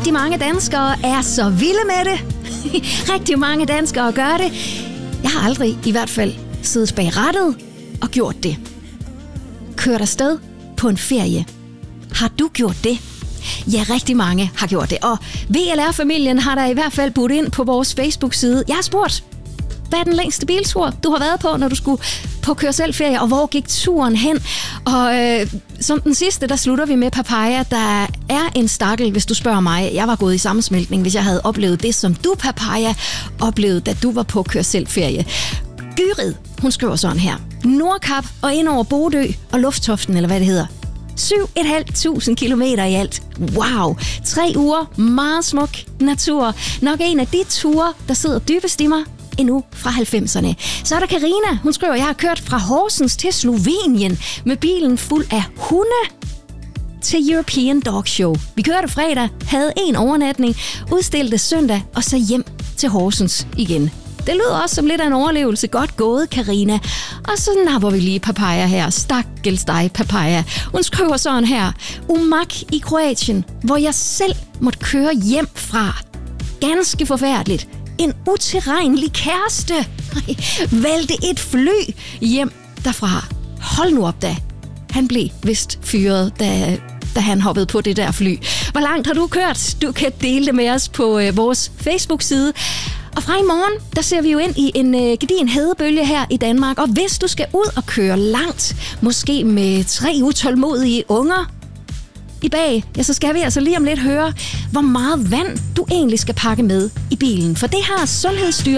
rigtig mange danskere er så vilde med det. Rigtig mange danskere gør det. Jeg har aldrig, i hvert fald, siddet bag rattet og gjort det. Kørt afsted på en ferie. Har du gjort det? Ja, rigtig mange har gjort det. Og VLR-familien har der i hvert fald budt ind på vores Facebook-side. Jeg har spurgt, hvad er den længste biltur, du har været på, når du skulle på køre selv ferie, og hvor gik turen hen? Og som den sidste, der slutter vi med Papaya. Der er en stakkel, hvis du spørger mig. Jeg var gået i sammensmeltning, hvis jeg havde oplevet det, som du, Papaya, oplevede, da du var på køre selv ferie. Gyrid, hun skriver sådan her. Nordkap og ind over Bodø og Lufttoften, eller hvad det hedder. 7.500 kilometer i alt. Wow! 3 uger, meget smuk natur. Nok en af de ture, der sidder dybest i mig endnu fra 90'erne. Så er der Karina. Hun skriver, jeg har kørt fra Horsens til Slovenien med bilen fuld af hunde til European Dog Show. Vi kørte fredag, havde en overnatning, udstilte søndag og så hjem til Horsens igen. Det lyder også som lidt af en overlevelse. Godt gået, Karina. Og så napper vi lige Papaya her. Stakkels dig, Papaya. Hun skriver sådan her. Umag i Kroatien, hvor jeg selv måtte køre hjem fra. Ganske forfærdeligt. En utilregnelig kæreste valgte et fly hjem derfra. Hold nu op da. Han blev vist fyret, da han hoppede på det der fly. Hvor langt har du kørt? Du kan dele det med os på vores Facebook-side. Og fra i morgen, der ser vi jo ind i en gedigen hedebølge her i Danmark. Og hvis du skal ud og køre langt, måske med 3 utålmodige unger i bag, ja, så skal vi altså lige om lidt høre, hvor meget vand du egentlig skal pakke med i bilen. For det har Sundhedsstyrelsen